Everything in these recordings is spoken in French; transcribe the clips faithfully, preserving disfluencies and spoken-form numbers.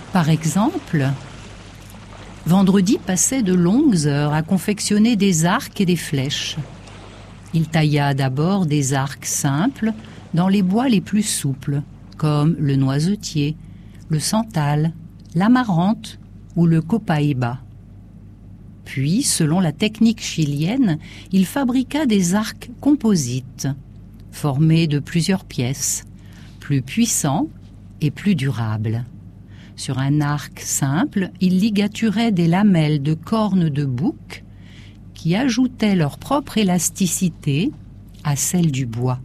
Par exemple, Vendredi passait de longues heures à confectionner des arcs et des flèches. Il tailla d'abord des arcs simples dans les bois les plus souples, comme le noisetier, le santal, l'amarante ou le copaïba. Puis, selon la technique chilienne, il fabriqua des arcs composites, formés de plusieurs pièces, plus puissants et plus durables. Sur un arc simple, il ligaturait des lamelles de cornes de bouc qui ajoutaient leur propre élasticité à celle du bois.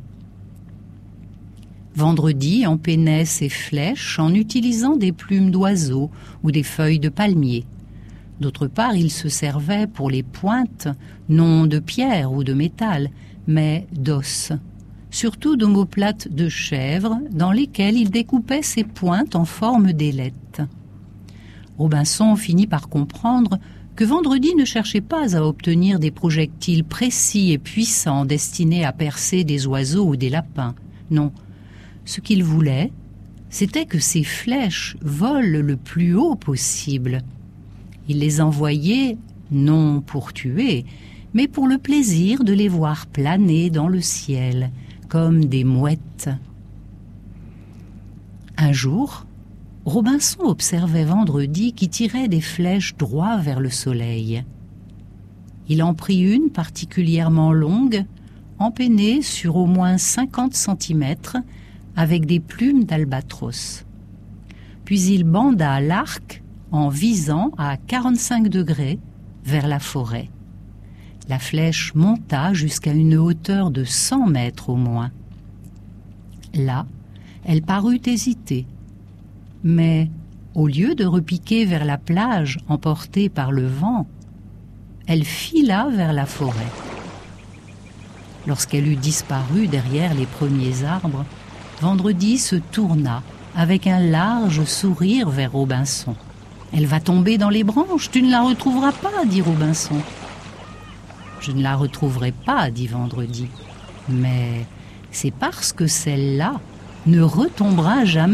Vendredi empennait ses flèches en utilisant des plumes d'oiseaux ou des feuilles de palmier. D'autre part, il se servait pour les pointes, non de pierre ou de métal, mais d'os, surtout d'omoplates de chèvre dans lesquelles il découpait ses pointes en forme d'ailettes. Robinson finit par comprendre que Vendredi ne cherchait pas à obtenir des projectiles précis et puissants destinés à percer des oiseaux ou des lapins. Non, ce qu'il voulait, c'était que ces flèches volent le plus haut possible. Il les envoyait non pour tuer, mais pour le plaisir de les voir planer dans le ciel, comme des mouettes. Un jour, Robinson observait Vendredi qui tirait des flèches droit vers le soleil. Il en prit une particulièrement longue, empennée sur au moins cinquante centimètres, avec des plumes d'albatros. Puis il banda l'arc en visant à quarante-cinq degrés vers la forêt. La flèche monta jusqu'à une hauteur de cent mètres au moins. Là, elle parut hésiter. Mais, au lieu de repiquer vers la plage emportée par le vent, elle fila vers la forêt. Lorsqu'elle eut disparu derrière les premiers arbres, Vendredi se tourna avec un large sourire vers Robinson. « Elle va tomber dans les branches, tu ne la retrouveras pas, dit Robinson. »« Je ne la retrouverai pas, dit Vendredi, mais c'est parce que celle-là ne retombera jamais. »